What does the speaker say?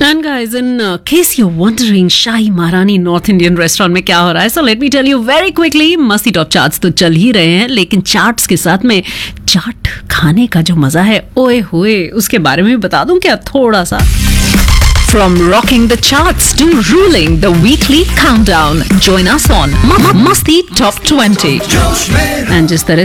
And guys, in case you're wondering, शाही महारानी north Indian restaurant में क्या हो रहा है, so let me tell you very quickly, मस्ती टॉप चार्ट्स तो चल ही रहे हैं, लेकिन चार्ट्स के साथ में चाट खाने का जो मजा है, ओए होए, उसके बारे में भी बता दूं क्या थोड़ा सा. From rocking the charts to ruling the weekly countdown, join us on Masti Top 20. And जिस तरह